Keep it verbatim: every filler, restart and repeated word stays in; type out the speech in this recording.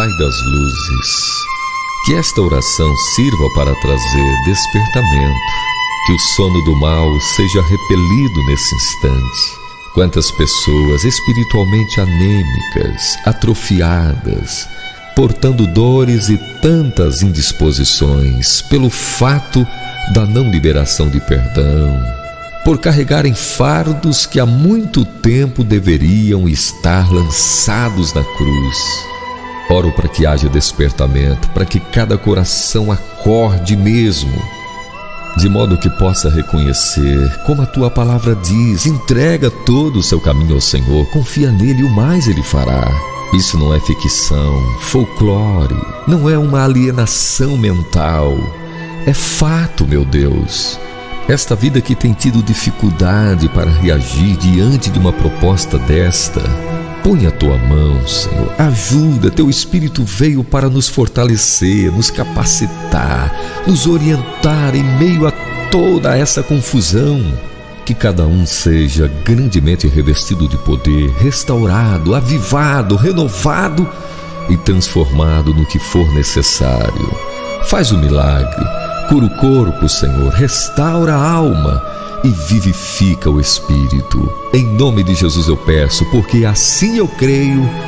Pai das luzes, que esta oração sirva para trazer despertamento, que o sono do mal seja repelido nesse instante. Quantas pessoas espiritualmente anêmicas, atrofiadas, portando dores e tantas indisposições pelo fato da não liberação de perdão, por carregarem fardos que há muito tempo deveriam estar lançados na cruz. Oro para que haja despertamento, para que cada coração acorde mesmo, de modo que possa reconhecer, como a tua palavra diz, entrega todo o seu caminho ao Senhor, confia nele e o mais ele fará. Isso não é ficção, folclore, não é uma alienação mental, é fato, meu Deus. Esta vida que tem tido dificuldade para reagir diante de uma proposta desta, põe a tua mão, Senhor, ajuda, teu Espírito veio para nos fortalecer, nos capacitar, nos orientar em meio a toda essa confusão. Que cada um seja grandemente revestido de poder, restaurado, avivado, renovado e transformado no que for necessário. Faz o milagre, cura o corpo, Senhor, restaura a alma e vivifica o espírito. Em nome de Jesus eu peço, porque assim eu creio